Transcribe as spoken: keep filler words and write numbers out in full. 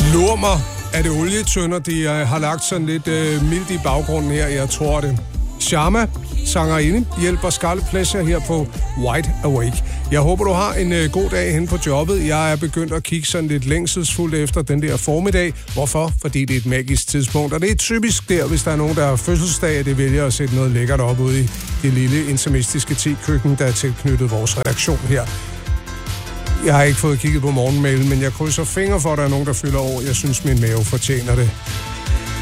Lur mig, er det olietønder, de uh, har lagt sådan lidt uh, mildt i baggrunden her? Jeg tror det. Sharma, sangerinde, hjælper Scarlet Pleasure her på Wide Awake. Jeg håber, du har en uh, god dag hen på jobbet. Jeg er begyndt at kigge sådan lidt længselsfuldt efter den der formiddag. Hvorfor? Fordi det er et magisk tidspunkt, og det er typisk der, hvis der er nogen, der har fødselsdag, at det vælger at sætte noget lækkert op ude i det lille intimistiske tekøkken, der er tilknyttet vores redaktion her. Jeg har ikke fået kigget på morgenmailen, men jeg krydser fingre for, at der er nogen, der fylder over. Jeg synes, min mave fortjener det.